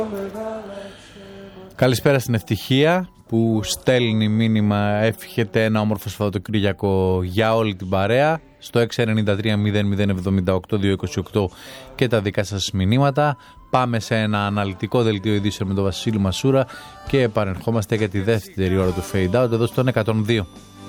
Καλησπέρα στην Ευτυχία που στέλνει μήνυμα, εύχεται ένα όμορφο Σαββατοκύριακο για όλη την παρέα στο 693-0078-228 και τα δικά σας μηνύματα. Πάμε σε ένα αναλυτικό δελτίο ειδήσεων με τον Βασίλη Μασούρα και επανερχόμαστε για τη δεύτερη ώρα του Fade Out εδώ στον 102.